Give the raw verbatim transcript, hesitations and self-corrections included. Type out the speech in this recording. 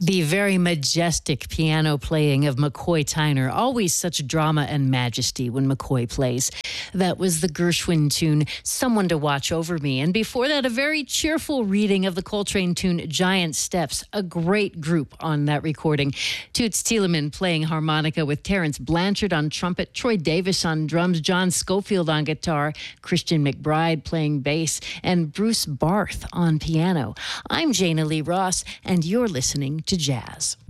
The very majestic piano playing of McCoy Tyner, always such drama and majesty when McCoy plays. That was the Gershwin tune, Someone to Watch Over Me. And before that, a very cheerful reading of the Coltrane tune, Giant Steps, a great group on that recording. Toots Thielemans playing harmonica with Terence Blanchard on trumpet, Troy Davis on drums, John Schofield on guitar, Christian McBride playing bass, and Bruce Barth on piano. I'm Jana Lee Ross, and you're listening to Jazz.